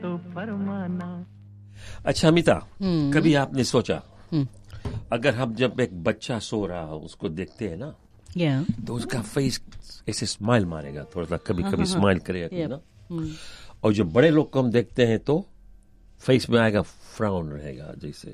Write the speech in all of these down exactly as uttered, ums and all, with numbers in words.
तो फरमाना। अच्छा अमिता, कभी आपने सोचा अगर हम जब एक बच्चा सो रहा हो उसको देखते हैं ना, Yeah. तो उसका फेस ऐसे स्माइल मारेगा, थोड़ा सा कभी कभी स्माइल करेगा Yep. ना, और जो बड़े लोग को हम देखते हैं तो फेस में आएगा फ्राउन रहेगा जैसे।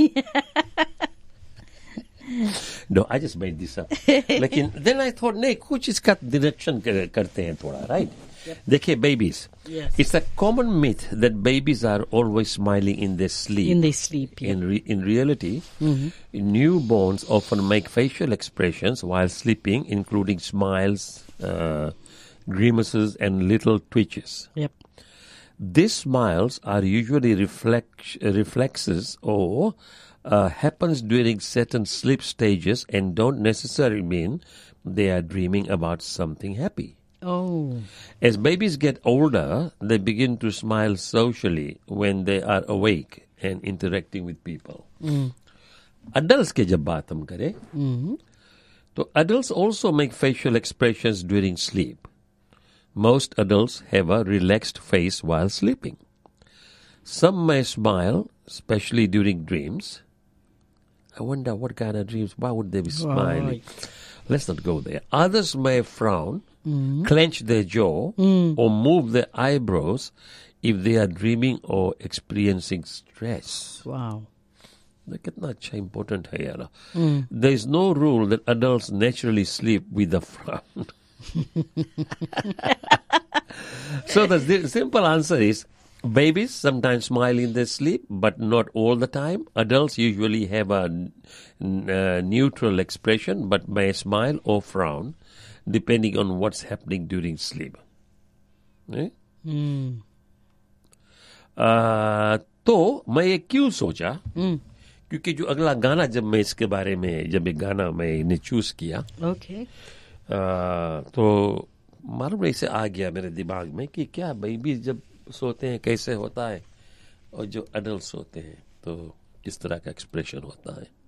No, I just made this up. लेकिन then I thought नहीं, कुछ इसका डिरेक्शन करते हैं थोड़ा, right? देखिए babies, Yes. it's a common myth that babies are always smiling in their sleep. In their sleep, yeah. In, re- in reality, newborns often make facial expressions while sleeping, including smiles, uh, grimaces, and little twitches. Yep. These smiles are usually reflect, reflexes or uh, happens during certain sleep stages and don't necessarily mean they are dreaming about something happy. Oh. As babies get older, they begin to smile socially when they are awake and interacting with people. Adults के जब बात हम करें, तो adults also make facial expressions during sleep. Most adults have a relaxed face while sleeping. Some may smile, especially during dreams. I wonder what kind of dreams, why would they be smiling? Right. Let's not go there. Others may frown, clench their jaw, or move their eyebrows if they are dreaming or experiencing stress. Wow. ये कितना अच्छा important है यार. There is no rule that adults naturally sleep with a frown. So the si- simple answer is, babies sometimes smile in their sleep, but not all the time. Adults usually have a n- n- uh, neutral expression, but may smile or frown, depending on what's happening during sleep. Eh? आ, तो मैं ये क्यों सोचा, क्योंकि जो अगला गाना जब मैं इसके बारे में जब एक गाना मैंने चूज किया, Okay. आ, तो मालूम ऐसे आ गया मेरे दिमाग में कि क्या बेबी जब सोते हैं कैसे होता है और जो अडल्ट सोते हैं तो किस तरह का एक्सप्रेशन होता है.